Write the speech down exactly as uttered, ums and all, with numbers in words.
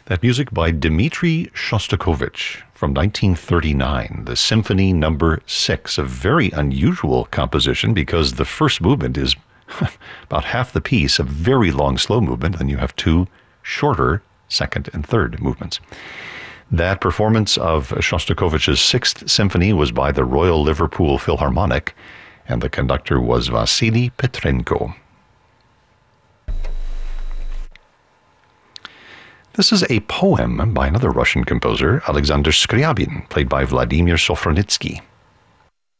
That music by Dmitri Shostakovich from nineteen thirty-nine, the Symphony Number Six, a very unusual composition because the first movement is about half the piece, a very long slow movement, and you have two shorter second and third movements. That performance of Shostakovich's Sixth Symphony was by the Royal Liverpool Philharmonic, and the conductor was Vasily Petrenko. This is a poem by another Russian composer, Alexander Scriabin, played by Vladimir Sofronitsky.